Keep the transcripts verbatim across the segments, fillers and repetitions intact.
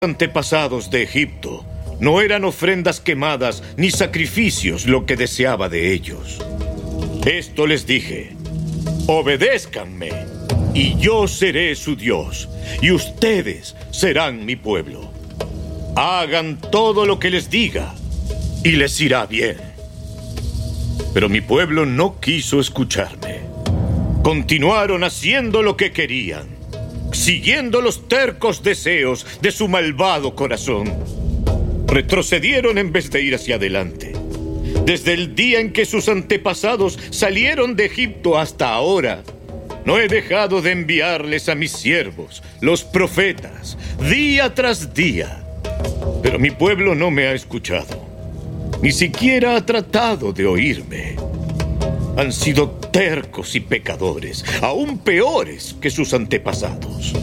antepasados de Egipto, no eran ofrendas quemadas ni sacrificios lo que deseaba de ellos. Esto les dije: obedézcanme, y yo seré su Dios, y ustedes serán mi pueblo. Hagan todo lo que les diga, y les irá bien. Pero mi pueblo no quiso escucharme. Continuaron haciendo lo que querían, siguiendo los tercos deseos de su malvado corazón. Retrocedieron en vez de ir hacia adelante. Desde el día en que sus antepasados salieron de Egipto hasta ahora, no he dejado de enviarles a mis siervos, los profetas, día tras día. Pero mi pueblo no me ha escuchado. Ni siquiera ha tratado de oírme. Han sido tercos y pecadores, aún peores que sus antepasados.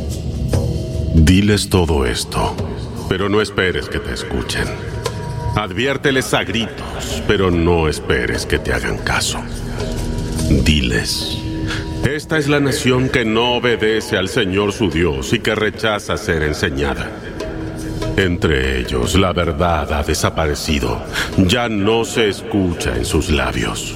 Diles todo esto, pero no esperes que te escuchen. Adviérteles a gritos, pero no esperes que te hagan caso. Diles: esta es la nación que no obedece al Señor su Dios y que rechaza ser enseñada. Entre ellos la verdad ha desaparecido, ya no se escucha en sus labios.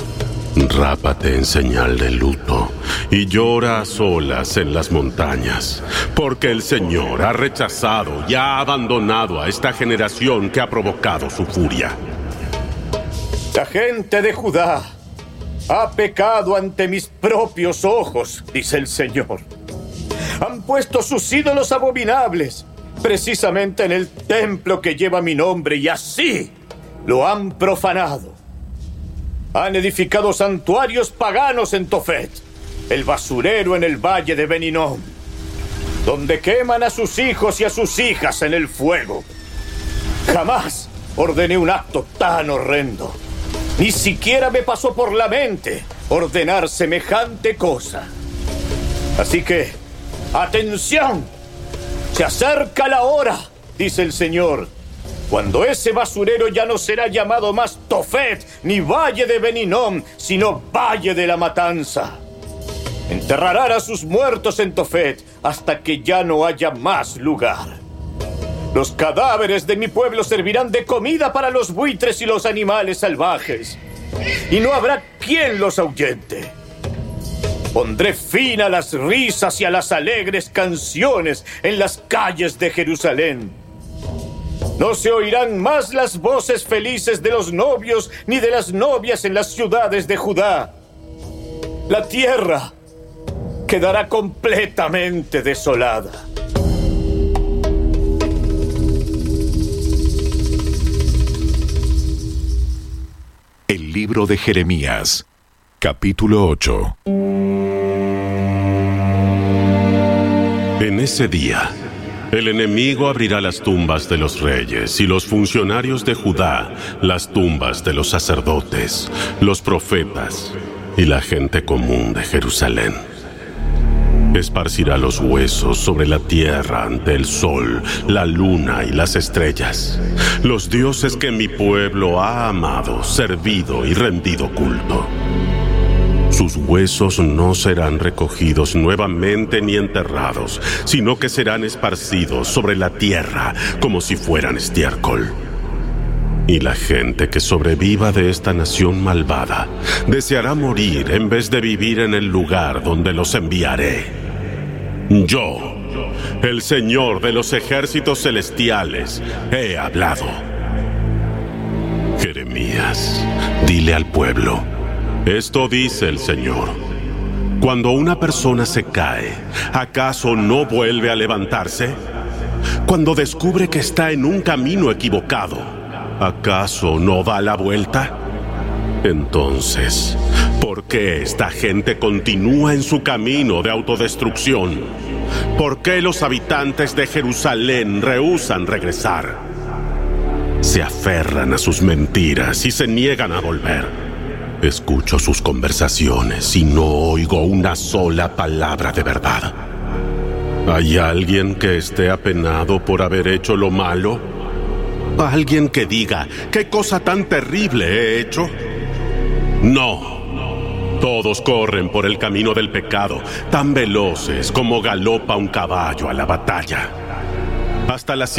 Rápate en señal de luto y llora a solas en las montañas, porque el Señor ha rechazado y ha abandonado a esta generación que ha provocado su furia. La gente de Judá ha pecado ante mis propios ojos, dice el Señor. Han puesto sus ídolos abominables precisamente en el templo que lleva mi nombre, y así lo han profanado. Han edificado santuarios paganos en Tofet, el basurero en el valle de Ben Hinnom, donde queman a sus hijos y a sus hijas en el fuego. Jamás ordené un acto tan horrendo. Ni siquiera me pasó por la mente ordenar semejante cosa. Así que, ¡atención! Se acerca la hora, dice el Señor, cuando ese basurero ya no será llamado más Tofet ni Valle de Ben Hinnom, sino Valle de la Matanza. Enterrarán a sus muertos en Tofet hasta que ya no haya más lugar. Los cadáveres de mi pueblo servirán de comida para los buitres y los animales salvajes, y no habrá quien los ahuyente. Pondré fin a las risas y a las alegres canciones en las calles de Jerusalén. No se oirán más las voces felices de los novios ni de las novias en las ciudades de Judá. La tierra quedará completamente desolada. El libro de Jeremías, capítulo ocho. En ese día, el enemigo abrirá las tumbas de los reyes y los funcionarios de Judá, las tumbas de los sacerdotes, los profetas y la gente común de Jerusalén. Esparcirá los huesos sobre la tierra ante el sol, la luna y las estrellas, los dioses que mi pueblo ha amado, servido y rendido culto. Sus huesos no serán recogidos nuevamente ni enterrados, sino que serán esparcidos sobre la tierra como si fueran estiércol. Y la gente que sobreviva de esta nación malvada deseará morir en vez de vivir en el lugar donde los enviaré. Yo, el Señor de los ejércitos celestiales, he hablado. Jeremías, dile al pueblo: esto dice el Señor: cuando una persona se cae, ¿acaso no vuelve a levantarse? Cuando descubre que está en un camino equivocado, ¿acaso no da la vuelta? Entonces, ¿por qué esta gente continúa en su camino de autodestrucción? ¿Por qué los habitantes de Jerusalén rehúsan regresar? Se aferran a sus mentiras y se niegan a volver. Escucho sus conversaciones y no oigo una sola palabra de verdad. ¿Hay alguien que esté apenado por haber hecho lo malo? ¿Alguien que diga: qué cosa tan terrible he hecho? No. Todos corren por el camino del pecado, tan veloces como galopa un caballo a la batalla. Hasta la